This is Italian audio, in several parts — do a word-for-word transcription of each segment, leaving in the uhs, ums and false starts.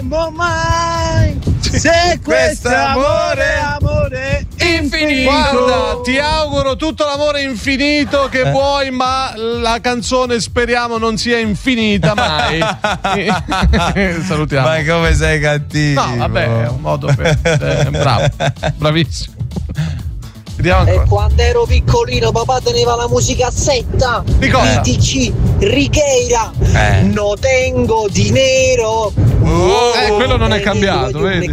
mai se questo amore amore infinito. Guarda, ti auguro tutto l'amore infinito che eh. vuoi, ma la canzone speriamo non sia infinita mai. Salutiamo. Ma come sei cattivo? No, vabbè, è un modo per eh, bravo, bravissimo. E quando ero piccolino papà teneva la musicassetta di cosa? I T C Righeira eh. No tengo dinero. Oh, eh, quello non è cambiato, vedi?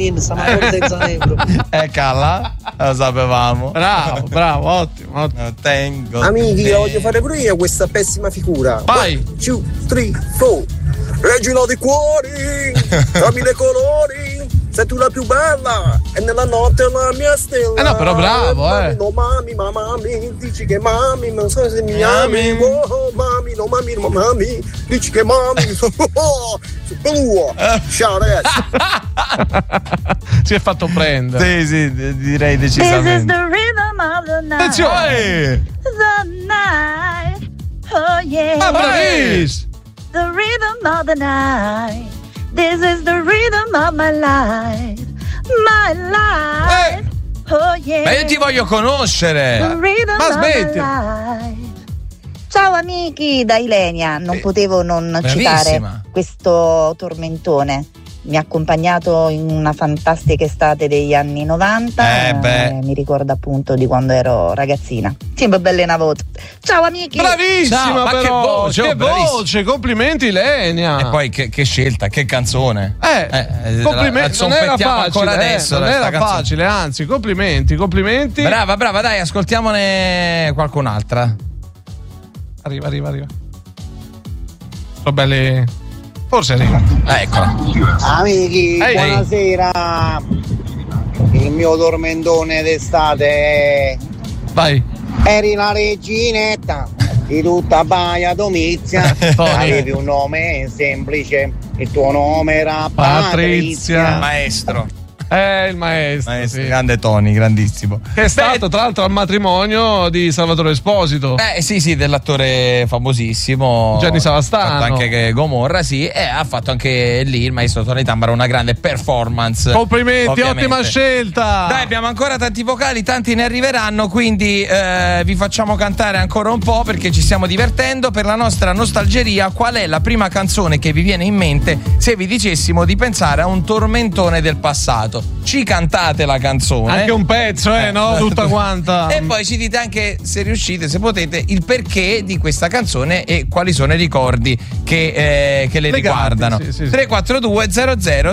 Eccola, lo sapevamo. Bravo, bravo, ottimo, ottimo. No tengo Amici, dinero. la voglio fare pure io questa pessima figura. Vai. One, two, three, four. Regina dei cuori, dammi le colori, sei tu la più bella e nella notte la mia stella. Eh no, però bravo, eh. No mami, ma mami, dici che mami, non so se mi ami. Oh, mami, no mami, no mami, dici che mami. Oh, tu, ciao ragazzi. Si è fatto prendere. Sì, sì, direi decisamente. This is the rhythm of the night. Attenzione! The night. Oh yeah. Ah, bravissimo! The rhythm of the night. This is the rhythm of my life. My life. Eh. Oh yeah. Ma io ti voglio conoscere. The rhythm Ma of my smetti. life. Ciao amici, da Ilenia. Non Eh, potevo non bravissima. citare questo tormentone. Mi ha accompagnato in una fantastica estate degli anni novanta. Eh beh. mi ricorda appunto di quando ero ragazzina. Sempre belle una voce. Ciao amici. Bravissima, Ciao, ma però. che voce, che oh, bravissima. voce, complimenti Lenia. E poi che, che scelta, che canzone. Eh, Eh, complimenti, la- la non era zompettiamo facile, ancora eh, adesso, non sta era canzone. facile, anzi, complimenti, complimenti. Brava, brava, dai, ascoltiamone qualcun'altra. Arriva, arriva, arriva. Sono belli. Forse arriva. Eh, eccola. Amici, Ehi. buonasera. Il mio tormentone d'estate. Vai. Eri la reginetta di tutta Baia Domizia. Avevi un nome semplice, il tuo nome era Patrizia. Patrizia. Maestro. Eh, il maestro. Maestro, sì. grande Tony, grandissimo. Che è stato tra l'altro al matrimonio di Salvatore Esposito. Eh sì, sì, dell'attore famosissimo Gianni Savastano. Ha fatto anche Gomorra, sì, e ha fatto anche lì il maestro Tony Tambara una grande performance. Complimenti, ovviamente. ottima scelta. Dai, abbiamo ancora tanti vocali, tanti ne arriveranno, quindi eh, vi facciamo cantare ancora un po' perché ci stiamo divertendo. Per la nostra nostalgeria, qual è la prima canzone che vi viene in mente se vi dicessimo di pensare a un tormentone del passato? Ci cantate la canzone. Anche un pezzo, eh, no? Tutta quanta. E poi ci dite anche, se riuscite, se potete, il perché di questa canzone e quali sono i ricordi che, eh, che le Legati, riguardano. sì, sì, sì. tre quattro due zero zero